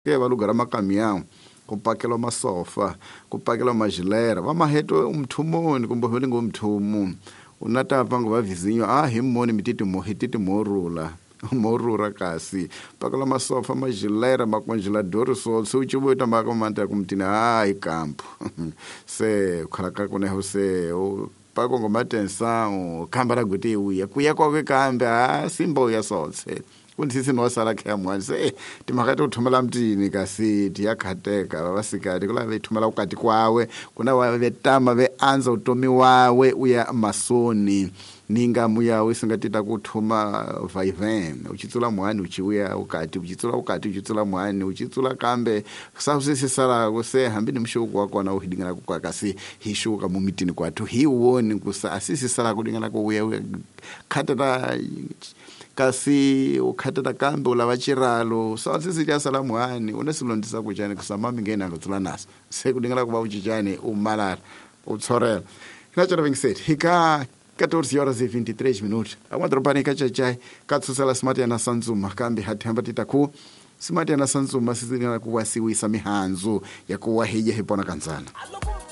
ke va lugar makamiyangu ku pakela masofa ku pakela majilera va maheto umthumoni kumbe holi ngomthumu unatapa ngova vizinyo himmoni hititi morura kasi pakela masofa majilera makongelador so uchivuta makomanta kumtina ikampo se khalaka kuneho se pako ngomatensao kambara guti uya kuya kwa kambe simbo ya sotse kunisisi no sala khe mwana se timakati uthumela mtini kasi tiyakhateka vasikati kula vethumela ukati kwawe kuna wa vetama ve anza utomi wawe uya masoni ninga muya usingatita kuthuma vaiven uchitsula mwani uchiuya ukati uchitsula mwani uchitsula kambe sasisi sala kuse hambi nimshuku wako na uhidingana kwa kasi hishuka mumitini kwathu hiwoni kusa asisi sala kudingana kuya khatata kasi ukhatata kambe ulava chiralo sasisi ya salamu hani unesilondisa kuchani kusamami ngena ngotsula naso sekudingala kuba uchichani umalala utsorela kinacho vingiseti hika 14:23 amadropani kachachai katsusala smart yana sanzuma kambe hathamba titaku smart yana sanzuma sizina kuwasiwisa mihanzu ya kuwahija hipona kanzana.